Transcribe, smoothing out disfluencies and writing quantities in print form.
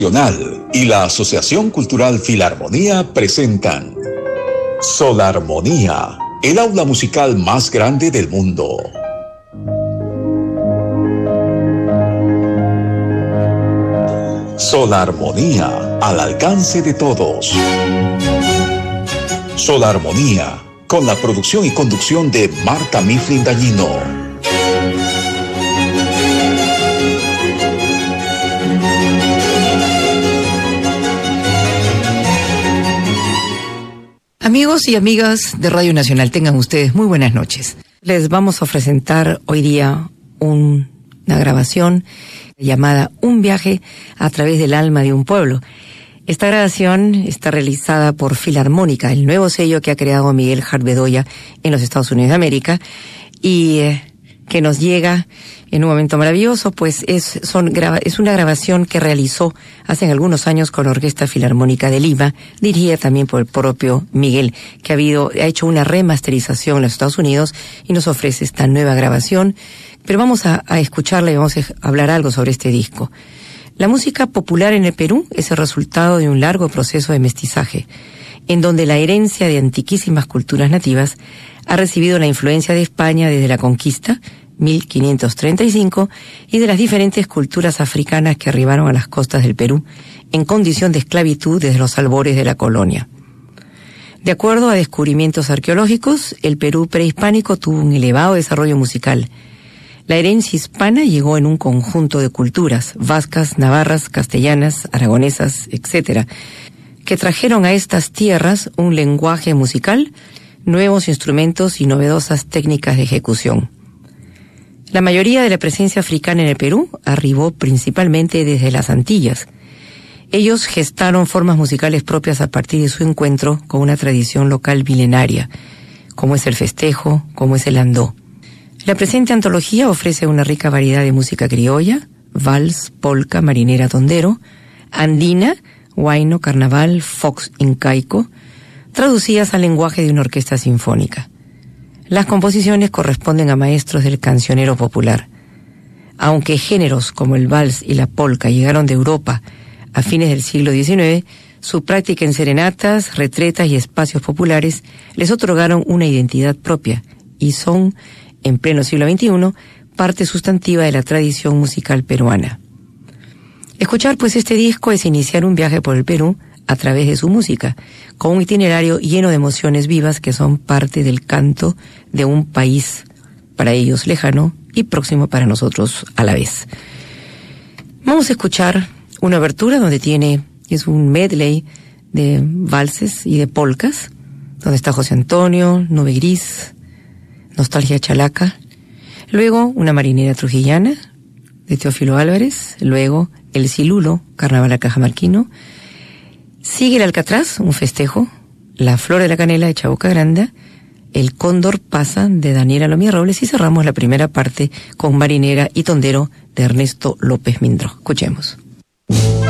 Y la Asociación Cultural Filarmonía presentan Solarmonía, el aula musical más grande del mundo. Solarmonía, al alcance de todos. Solarmonía, con la producción y conducción de Marta Mifflin Dañino. Amigos y amigas de Radio Nacional, tengan ustedes muy buenas noches. Les vamos a presentar hoy día una grabación llamada Un viaje a través del alma de un pueblo. Esta grabación está realizada por Filarmónica, el nuevo sello que ha creado Miguel Hart Bedoya en los Estados Unidos de América y que nos llega en un momento maravilloso, pues es una grabación que realizó hace algunos años con la Orquesta Filarmónica de Lima, dirigida también por el propio Miguel, que ha hecho una remasterización en los Estados Unidos y nos ofrece esta nueva grabación. Pero vamos a escucharla y vamos a hablar algo sobre este disco. La música popular en el Perú es el resultado de un largo proceso de mestizaje, en donde la herencia de antiquísimas culturas nativas ha recibido la influencia de España desde la conquista, 1535, y de las diferentes culturas africanas que arribaron a las costas del Perú en condición de esclavitud desde los albores de la colonia. De acuerdo a descubrimientos arqueológicos, el Perú prehispánico tuvo un elevado desarrollo musical. La herencia hispana llegó en un conjunto de culturas, vascas, navarras, castellanas, aragonesas, etc., que trajeron a estas tierras un lenguaje musical, nuevos instrumentos y novedosas técnicas de ejecución. La mayoría de la presencia africana en el Perú arribó principalmente desde las Antillas. Ellos gestaron formas musicales propias a partir de su encuentro con una tradición local milenaria, como es el festejo, como es el andó. La presente antología ofrece una rica variedad de música criolla, vals, polca, marinera, tondero, andina, huayno, carnaval, fox incaico, traducidas al lenguaje de una orquesta sinfónica. Las composiciones corresponden a maestros del cancionero popular. Aunque géneros como el vals y la polca llegaron de Europa a fines del siglo XIX, su práctica en serenatas, retretas y espacios populares les otorgaron una identidad propia y son, en pleno siglo XXI, parte sustantiva de la tradición musical peruana. Escuchar pues este disco es iniciar un viaje por el Perú a través de su música, con un itinerario lleno de emociones vivas que son parte del canto de un país para ellos lejano y próximo para nosotros a la vez. Vamos a escuchar una abertura donde es un medley de valses y de polcas, donde está José Antonio, Nube Gris, Nostalgia Chalaca, luego una marinera trujillana de Teófilo Álvarez, luego el Silulo, Carnaval cajamarquino, sigue el Alcatraz, un festejo, La Flor de la Canela de Chabuca Granda, El Cóndor pasa de Daniela Lomía Robles y cerramos la primera parte con Marinera y Tondero de Ernesto López Mindró. Escuchemos.